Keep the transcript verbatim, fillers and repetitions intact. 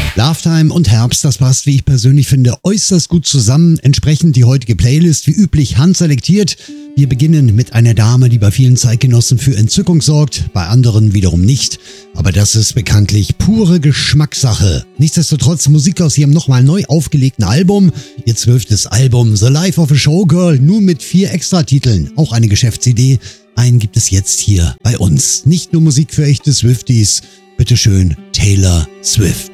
Love-Time und Herbst, das passt, wie ich persönlich finde, äußerst gut zusammen. Entsprechend die heutige Playlist, wie üblich, handselektiert. Wir beginnen mit einer Dame, die bei vielen Zeitgenossen für Entzückung sorgt, bei anderen wiederum nicht. Aber das ist bekanntlich pure Geschmackssache. Nichtsdestotrotz Musik aus ihrem nochmal neu aufgelegten Album. Ihr zwölftes Album The Life of a Showgirl, nun mit vier Extratiteln. Auch eine Geschäftsidee. Einen gibt es jetzt hier bei uns. Nicht nur Musik für echte Swifties. Bitteschön, Taylor Swift.